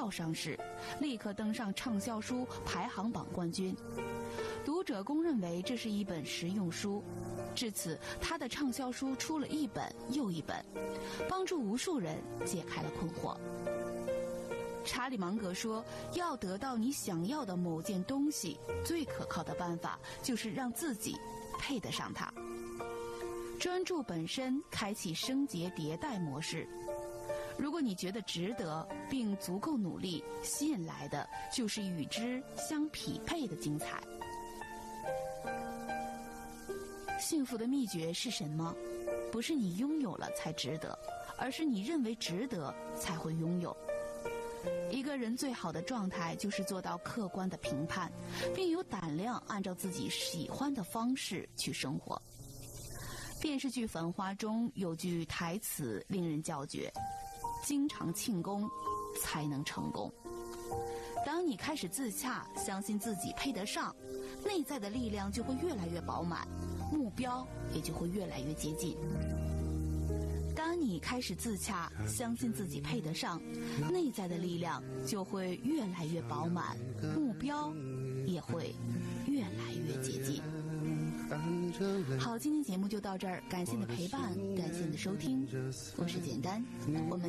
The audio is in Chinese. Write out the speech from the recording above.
到上市，立刻登上畅销书排行榜冠军。读者公认为这是一本实用书，至此他的畅销书出了一本又一本，帮助无数人解开了困惑。查理芒格说，要得到你想要的某件东西，最可靠的办法就是让自己配得上它。专注本身，开启升级迭代模式。如果你觉得值得并足够努力，吸引来的就是与之相匹配的精彩。幸福的秘诀是什么？不是你拥有了才值得，而是你认为值得才会拥有。一个人最好的状态就是做到客观的评判，并有胆量按照自己喜欢的方式去生活。电视剧《繁花》中有句台词令人叫绝：经常庆功才能成功。当你开始自洽，相信自己配得上，内在的力量就会越来越饱满，目标也就会越来越接近。当你开始自洽，相信自己配得上，内在的力量就会越来越饱满，目标也会越来越接近。好，今天节目就到这儿，感谢你的陪伴，感谢你的收听，我是简单，我们